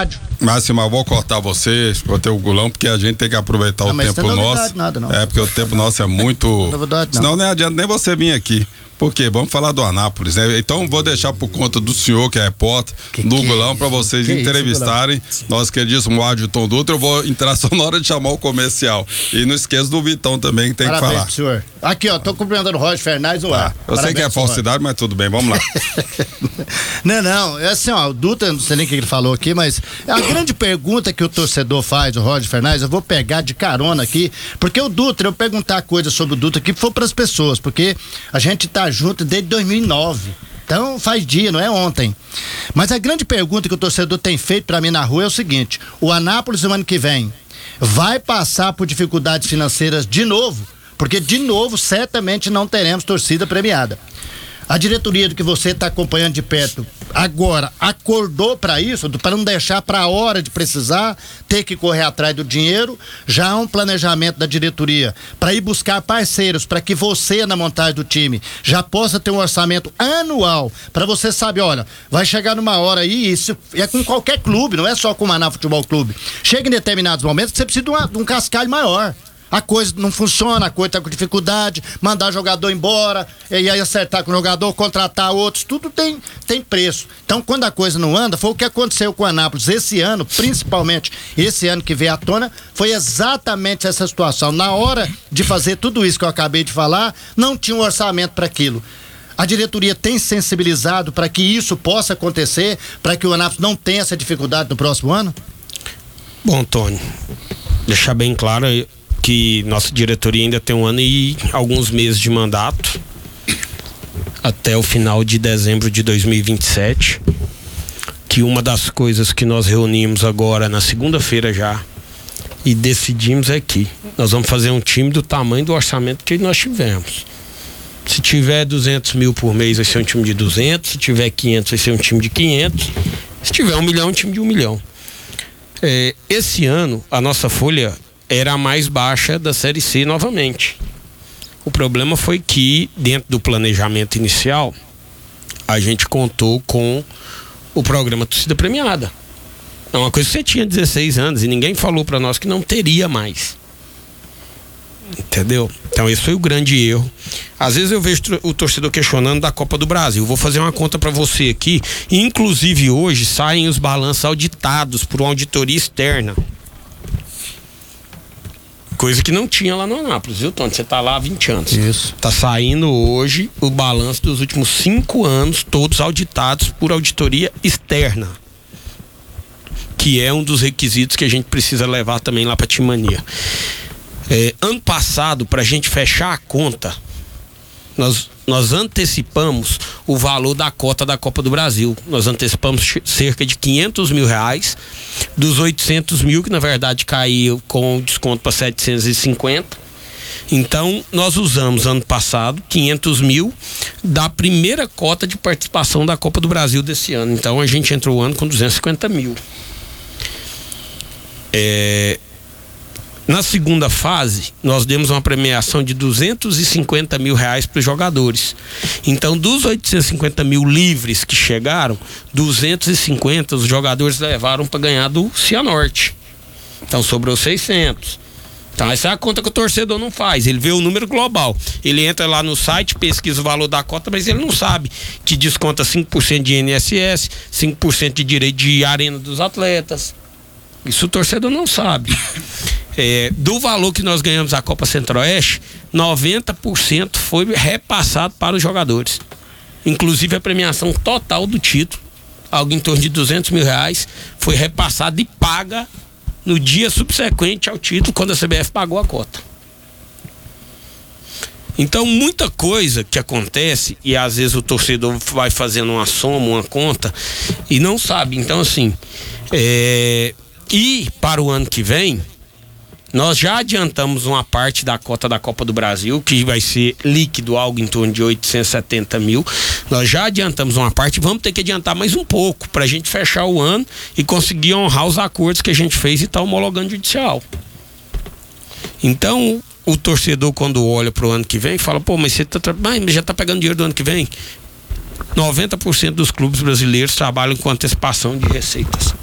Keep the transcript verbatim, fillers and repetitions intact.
rádio. Máximo, eu vou cortar você, cortei o Gulão, porque a gente tem que aproveitar não, o tempo não é nosso. Nada, não. É, porque o tempo nosso é muito. Não é novidade, não. Senão nem adianta nem você vir aqui. Porque vamos falar do Anápolis, né? Então vou deixar por conta do senhor, que é repórter, que do que Gulão, para vocês que entrevistarem. Isso, nosso queridíssimo Adilton Dutra. Eu vou entrar só na hora de chamar o comercial. E não esqueça do Vitão também, que tem Parabéns, que falar. Senhor. Aqui, ó, tô cumprimentando o Roger Fernandes. Tá. Eu Parabéns, sei que é falsidade, mas tudo bem, vamos lá. Não, não, é assim, ó, o Dutra, não sei nem o que ele falou aqui, mas a grande pergunta que o torcedor faz, o Roger Fernandes, eu vou pegar de carona aqui, porque o Dutra, eu perguntar coisas sobre o Dutra aqui, for para as pessoas, porque a gente tá junto desde dois mil e nove. Então faz dia, não é ontem. Mas a grande pergunta que o torcedor tem feito para mim na rua é o seguinte: o Anápolis no ano que vem vai passar por dificuldades financeiras de novo? Porque de novo certamente não teremos torcida premiada. A diretoria do que você está acompanhando de perto agora acordou para isso, para não deixar para a hora de precisar ter que correr atrás do dinheiro. Já há um planejamento da diretoria para ir buscar parceiros para que você, na montagem do time, já possa ter um orçamento anual para você saber, olha, vai chegar numa hora aí, isso é com qualquer clube, não é só com o Maná Futebol Clube. Chega em determinados momentos que você precisa de, uma, de um cascalho maior. A coisa não funciona, a coisa tá com dificuldade, mandar jogador embora, e aí acertar com o jogador, contratar outros, tudo tem, tem preço. Então, quando a coisa não anda, foi o que aconteceu com o Anápolis esse ano, principalmente esse ano que veio à tona, foi exatamente essa situação. Na hora de fazer tudo isso que eu acabei de falar, não tinha um orçamento para aquilo. A diretoria tem sensibilizado para que isso possa acontecer, para que o Anápolis não tenha essa dificuldade no próximo ano? Bom, Tony, deixar bem claro aí que nossa diretoria ainda tem um ano e alguns meses de mandato, até o final de dezembro de dois mil e vinte e sete, que uma das coisas que nós reunimos agora na segunda-feira já e decidimos é que nós vamos fazer um time do tamanho do orçamento que nós tivemos. Se tiver duzentos mil por mês, vai ser um time de duzentos, se tiver quinhentos, vai ser um time de quinhentos, se tiver um milhão, um time de um milhão. É, esse ano, a nossa folha era a mais baixa da Série C novamente. O problema foi que, dentro do planejamento inicial, a gente contou com o programa Torcida Premiada. É uma coisa que você tinha dezesseis anos e ninguém falou para nós que não teria mais. Entendeu? Então esse foi o grande erro. Às vezes eu vejo o torcedor questionando da Copa do Brasil. Vou fazer uma conta para você aqui. Inclusive hoje saem os balanços auditados por uma auditoria externa. Coisa que não tinha lá no Anápolis, viu, Tony? Você tá lá há vinte anos. Isso. Tá saindo hoje o balanço dos últimos cinco anos, todos auditados por auditoria externa. Que é um dos requisitos que a gente precisa levar também lá pra Timania. É, ano passado, pra gente fechar a conta, nós, nós antecipamos o valor da cota da Copa do Brasil. Nós antecipamos cerca de quinhentos mil reais dos oitocentos mil, que na verdade caiu com desconto para setecentos e cinquenta. Então nós usamos ano passado quinhentos mil da primeira cota de participação da Copa do Brasil desse ano. Então a gente entrou o ano com duzentos e cinquenta mil. É... Na segunda fase, nós demos uma premiação de duzentos e cinquenta mil reais para os jogadores. Então, dos oitocentos e cinquenta mil livres que chegaram, duzentos e cinquenta os jogadores levaram para ganhar do Cianorte. Então, sobrou seiscentos. Então, essa é a conta que o torcedor não faz. Ele vê o número global. Ele entra lá no site, pesquisa o valor da cota, mas ele não sabe que desconta cinco por cento de I N S S, cinco por cento de direito de arena dos atletas. Isso o torcedor não sabe. É, do valor que nós ganhamos a Copa Centro-Oeste, noventa por cento foi repassado para os jogadores. Inclusive a premiação total do título, algo em torno de duzentos mil reais, foi repassada e paga no dia subsequente ao título, quando a C B F pagou a cota. Então muita coisa que acontece, e às vezes o torcedor vai fazendo uma soma, uma conta, e não sabe. Então assim, é, e para o ano que vem, nós já adiantamos uma parte da cota da Copa do Brasil, que vai ser líquido, algo em torno de oitocentos e setenta mil. Nós já adiantamos uma parte, vamos ter que adiantar mais um pouco para a gente fechar o ano e conseguir honrar os acordos que a gente fez e está homologando judicial. Então, o torcedor, quando olha para o ano que vem, fala: pô, mas você tá, mas já está pegando dinheiro do ano que vem? noventa por cento dos clubes brasileiros trabalham com antecipação de receitas.